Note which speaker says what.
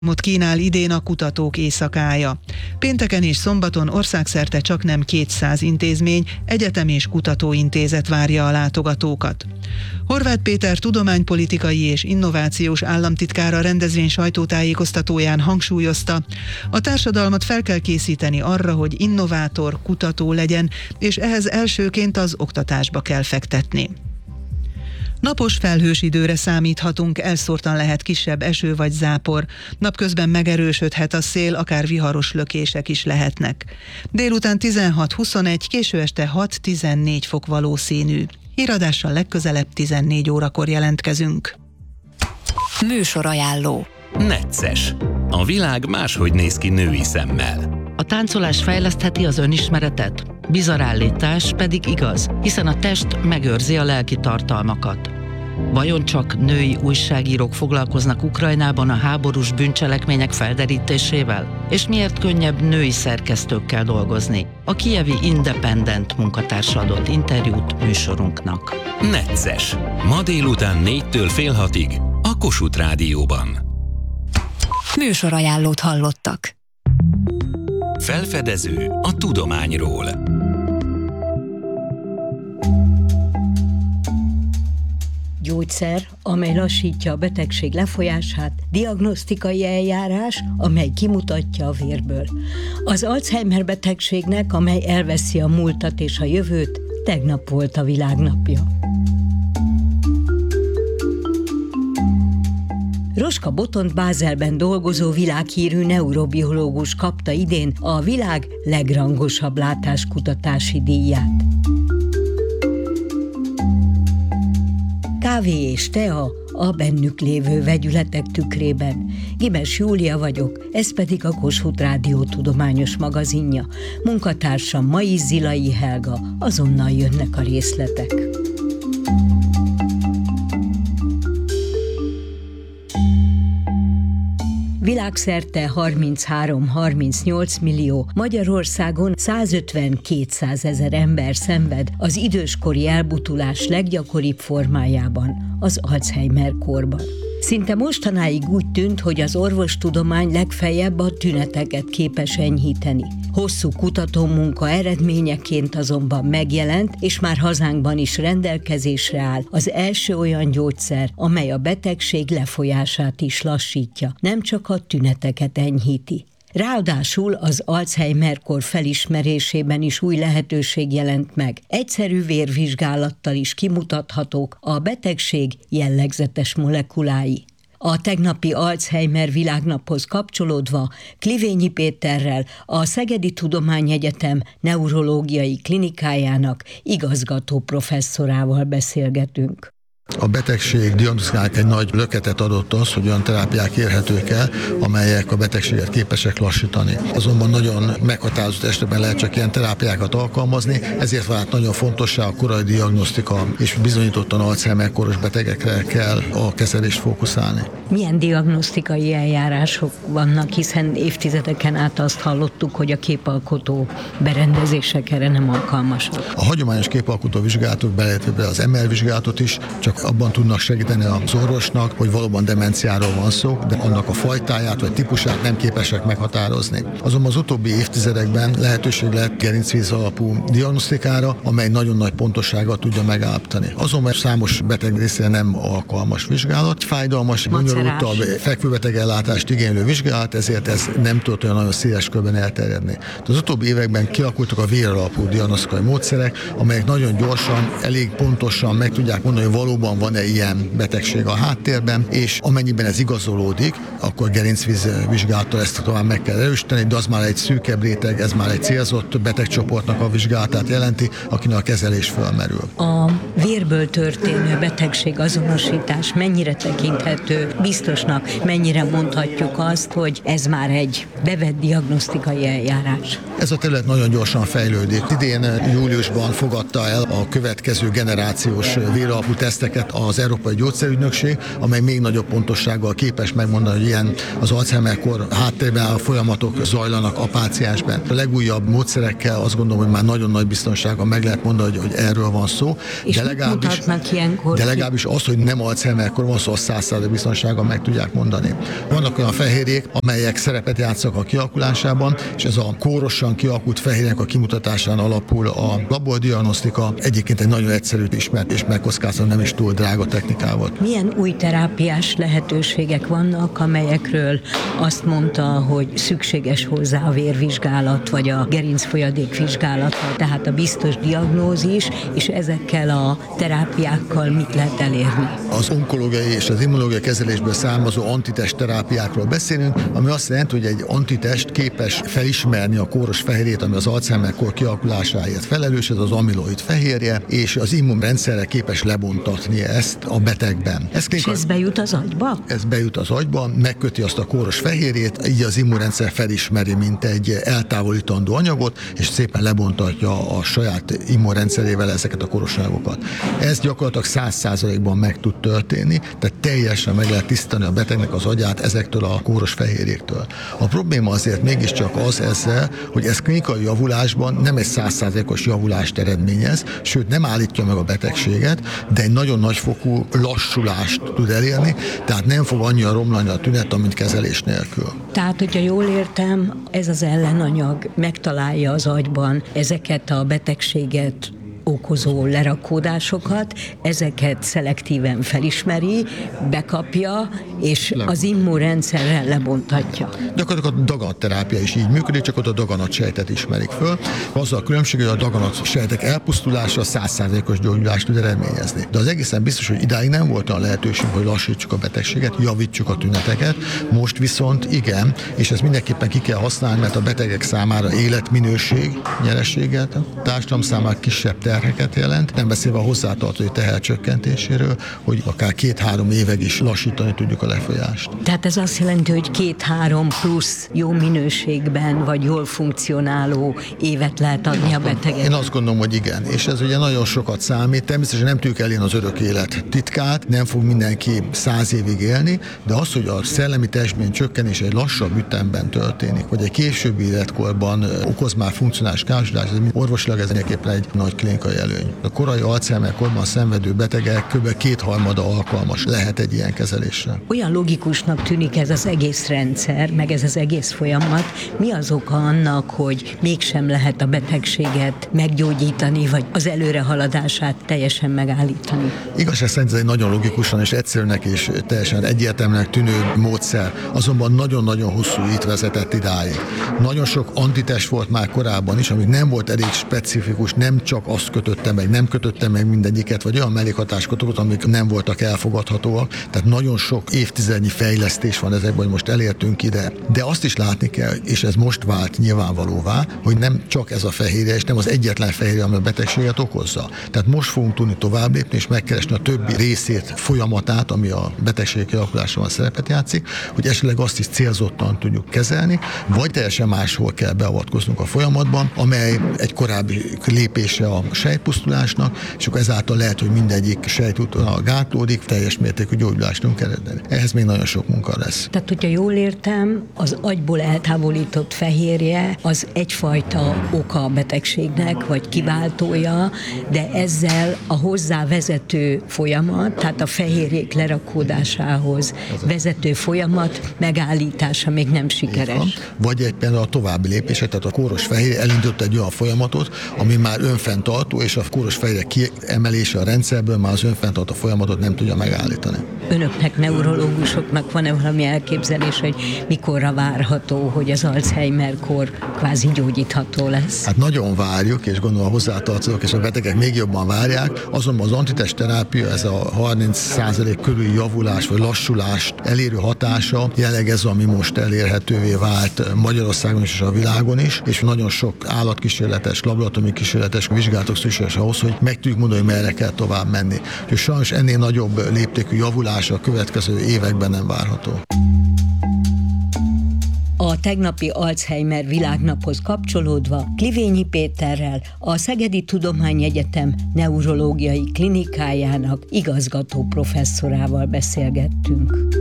Speaker 1: Kínál idén a kutatók éjszakája. Pénteken és szombaton országszerte csaknem 200 intézmény, egyetem és kutatóintézet várja a látogatókat. Horváth Péter tudománypolitikai és innovációs államtitkár a rendezvény sajtótájékoztatóján hangsúlyozta, a társadalmat fel kell készíteni arra, hogy innovátor, kutató legyen, és ehhez elsőként az oktatásba kell fektetni. Napos felhős időre számíthatunk, elszórtan lehet kisebb eső vagy zápor. Napközben megerősödhet a szél, akár viharos lökések is lehetnek. Délután 16-21, késő este 6-14 fok valószínű. Híradással legközelebb 14 órakor jelentkezünk.
Speaker 2: Műsorajánló.
Speaker 3: Necces. A világ máshogy néz ki női szemmel.
Speaker 4: A táncolás fejlesztheti az önismeretet, bizarr állítás pedig igaz, hiszen a test megőrzi a lelki tartalmakat. Vajon csak női újságírók foglalkoznak Ukrajnában a háborús bűncselekmények felderítésével? És miért könnyebb női szerkesztőkkel dolgozni? A kijevi Independent munkatársa adott interjút műsorunknak.
Speaker 3: Necces. Ma délután 4-től fél 6-ig a Kossuth Rádióban.
Speaker 2: Műsorajánlót hallottak.
Speaker 3: Felfedező a tudományról.
Speaker 5: Gyógyszer, amely lassítja a betegség lefolyását, diagnosztikai eljárás, amely kimutatja a vérből. Az Alzheimer betegségnek, amely elveszi a múltat és a jövőt, tegnap volt a világnapja. Roska Botont Bázelben dolgozó világhírű neurobiológus kapta idén a világ legrangosabb látáskutatási díját. Kávé és tea a bennük lévő vegyületek tükrében. Gimes Júlia vagyok, ez pedig a Kossuth Rádió tudományos magazinja. Munkatársam mai Zilai Helga, azonnal jönnek a részletek. Világszerte 33-38 millió, Magyarországon 150-200 ezer ember szenved az időskori elbutulás leggyakoribb formájában, az Alzheimer-korban. Szinte mostanáig úgy tűnt, hogy az orvostudomány legfeljebb a tüneteket képes enyhíteni. Hosszú kutatómunka eredményeként azonban megjelent, és már hazánkban is rendelkezésre áll az első olyan gyógyszer, amely a betegség lefolyását is lassítja, nem csak a tüneteket enyhíti. Ráadásul az Alzheimer-kor felismerésében is új lehetőség jelent meg. Egyszerű vérvizsgálattal is kimutathatók a betegség jellegzetes molekulái. A tegnapi Alzheimer világnaphoz kapcsolódva Klivényi Péterrel, a Szegedi Tudományegyetem neurológiai klinikájának igazgató professzorával beszélgetünk.
Speaker 6: A betegség diagnosztikának egy nagy löketet adott az, hogy olyan terápiák érhetők el, amelyek a betegséget képesek lassítani. Azonban nagyon meghatározott esetben lehet csak ilyen terápiákat alkalmazni, ezért vált nagyon fontossá a korai diagnosztika, és bizonyítottan Alzheimer-koros betegekre kell a kezelést fókuszálni.
Speaker 5: Milyen diagnosztikai eljárások vannak, hiszen évtizedeken át azt hallottuk, hogy a képalkotó berendezések erre nem alkalmasak.
Speaker 6: A hagyományos képalkotó vizsgálatok, beleértve az MR vizsgálatot is, csak abban tudnak segíteni az orvosnak, hogy valóban demenciáról van szó, de annak a fajtáját vagy típusát nem képesek meghatározni. Azonban az utóbbi évtizedekben lehetőség lett gerincvíz alapú diagnosztikára, amely nagyon nagy pontossággal tudja megállapítani. Azonban számos beteg részére nem alkalmas vizsgálat, fájdalmas, bonyolultabb, fekvőbeteg ellátást igénylő vizsgálat, ezért ez nem tudott olyan nagyon széles körben elterjedni. Az utóbbi években kialakultak a véralapú diagnosztikai módszerek, amelyek nagyon gyorsan, elég pontosan meg tudják mondani, hogy valóban van-e ilyen betegség a háttérben, és amennyiben ez igazolódik, akkor gerincvíz vizsgálattal ezt tovább meg kell erősíteni, de az már egy szűkebb réteg, ez már egy célzott betegcsoportnak a vizsgálatát jelenti, akinek a kezelés felmerül.
Speaker 5: A vérből történő betegség azonosítás mennyire tekinthető biztosnak, mennyire mondhatjuk azt, hogy ez már egy bevett diagnosztikai eljárás?
Speaker 6: Ez a terület nagyon gyorsan fejlődik. Idén júliusban fogadta el a következő generációs véralapú tesztek gyógyszereket az Európai Gyógyszerügynökség, amely még nagyobb pontossággal képes megmondani, hogy ilyen az Alzheimer-kor háttérben álló folyamatok zajlanak a páciensben. A legújabb módszerekkel azt gondolom, hogy már nagyon nagy biztonsággal meg lehet mondani, hogy erről van szó.
Speaker 5: És
Speaker 6: de legalábbis az, hogy nem Alzheimer-kor van szó, 100% biztonsággal meg tudják mondani. Vannak olyan fehérjék, amelyek szerepet játszanak a kialakulásában, és ez a kórosan kialakult fehérjének a kimutatásán alapul a labordiagnosztika. Egyébként egy nagyon egyszerű, ismert és megkockáztató, nem is túl drága technikával.
Speaker 5: Milyen új terápiás lehetőségek vannak, amelyekről azt mondta, hogy szükséges hozzá a vérvizsgálat, vagy a gerincfolyadék vizsgálata, tehát a biztos diagnózis, és ezekkel a terápiákkal mit lehet elérni?
Speaker 6: Az onkológiai és az immunológiai kezelésből származó antitest terápiákról beszélünk, ami azt jelenti, hogy egy antitest képes felismerni a kóros fehérjét, ami az Alzheimer-kor kialakulásáért felelős, ez az amiloid fehérje, és az immunrendszerre képes lebontatni ezt a betegben.
Speaker 5: És ez bejut az agyba?
Speaker 6: Ez bejut az agyba, megköti azt a kóros fehérjét, így az immunrendszer felismeri, mint egy eltávolítandó anyagot, és szépen lebontatja a saját immunrendszerével ezeket a kórosságokat. Ez gyakorlatilag 100%-ban meg tud történni, tehát teljesen meg lehet tisztítani a betegnek az agyát ezektől a kóros fehérjéktől. A probléma azért mégiscsak az ezzel, hogy ez klinikai javulásban nem egy 100%-os javulást eredményez, sőt nem állítja meg a betegséget, de egy nagyon nagyfokú lassulást tud elérni, tehát nem fog annyira romlani a tünet, mint kezelés nélkül.
Speaker 5: Tehát, hogyha jól értem, ez az ellenanyag megtalálja az agyban ezeket a betegséget okozó lerakódásokat, ezeket szelektíven felismeri, bekapja, és az immunrendszerrel lebontatja.
Speaker 6: Gyakorlatilag a daganatterápia is így működik, csak ott a daganatsejtet ismerik föl. Azzal a különbség, hogy a daganatsejtek elpusztulása 100%-os gyógyulást tud eredményezni. De az egészen biztos, hogy idáig nem volt olyan lehetőség, hogy lassítsuk a betegséget, javítsuk a tüneteket. Most viszont igen, és ezt mindenképpen ki kell használni, mert a betegek számára életminőség nyereséget, a társadalom számára kisebb terheket jelent, nem beszélve a hozzátartozó tehercsökkentéséről, hogy akár 2-3 évig is lassítani tudjuk a lefolyást.
Speaker 5: Tehát ez azt jelenti, hogy 2-3 plusz jó minőségben, vagy jól funkcionáló évet lehet adni a betegeknek?
Speaker 6: Én azt gondolom, hogy igen, és ez ugye nagyon sokat számít. Természetesen nem tudjuk elérni az örök élet titkát, nem fog mindenki 100 évig élni, de az, hogy a szellemi teljesítmény csökkenés egy lassabb ütemben történik, vagy egy későbbi életkorban okoz már funkcionális károsodást, ez orvosilag ez mindenképpen egy nagy klinikai előny. A korai Alzheimer-korban szenvedő betegek kb. 2/3 alkalmas lehet egy ilyen kezelésre.
Speaker 5: Olyan logikusnak tűnik ez az egész rendszer, meg ez az egész folyamat. Mi az oka annak, hogy mégsem lehet a betegséget meggyógyítani, vagy az előrehaladását teljesen megállítani?
Speaker 6: Igazság szerint ez egy nagyon logikusan és egyszerűnek és teljesen egyértelműnek tűnő módszer, azonban nagyon-nagyon hosszú út vezetett idáig. Nagyon sok antitest volt már korábban is, amik nem volt elég specifikus, nem csak azt kötötte meg, nem kötötte meg mindegyiket, vagy olyan mellékhatásokat, amik nem voltak elfogadhatóak. Tehát nagyon sok évtizednyi fejlesztés van ezekben, hogy most elértünk ide. De azt is látni kell, és ez most vált nyilvánvalóvá, hogy nem csak ez a fehérje, és nem az egyetlen fehérje, ami a betegséget okozza. Tehát most fogunk tudni tovább lépni, és megkeresni a többi részét, folyamatát, ami a betegség kialakulásában szerepet játszik, hogy esetleg azt is célzottan tudjuk kezelni, vagy teljesen máshol kell beavatkoznunk a folyamatban, amely egy korábbi lépése a sejtpusztulásnak, és akkor ezáltal lehet, hogy mindegyik sejtútvonal gátlódik, teljes mértékű gyógyulást tudunk eredni. Ehhez még nagyon sok munka lesz.
Speaker 5: Tehát, hogyha jól értem, az agyból eltávolított fehérje az egyfajta oka a betegségnek, vagy kiváltója, de ezzel a hozzá vezető folyamat, tehát a fehérjék lerakódásához vezető folyamat megállítása még nem sikeres.
Speaker 6: Vagy egy például a további lépések, tehát a kóros fehérje elindult egy olyan folyamatot, ami már önfenntartó, és a kóros fehérje kiemelése a rendszerből már az önfenntartó folyamatot nem tudja megállítani.
Speaker 5: Önöknek, neurológusoknak van-e valami elképzelés, hogy mikorra várható, hogy az Alzheimer-kor kvázi gyógyítható lesz?
Speaker 6: Hát nagyon várjuk, és gondolom a hozzátartozók és a betegek még jobban várják, azonban az antitest terápia, ez a 30% körüli javulás vagy lassulást elérő hatása, jelenleg ez, ami most elérhetővé vált Magyarországon is és a világon is, és nagyon sok állatkísérletes, laboratóriumi kísérletes vizsgálatok szükséges ahhoz, hogy meg tudjuk mondani, hogy merre kell tovább menni. És sajnos ennél nagyobb léptékű javulás a következő években nem várható.
Speaker 5: A tegnapi Alzheimer világnaphoz kapcsolódva Klivényi Péterrel, a Szegedi Tudományegyetem neurológiai klinikájának igazgató professzorával beszélgettünk.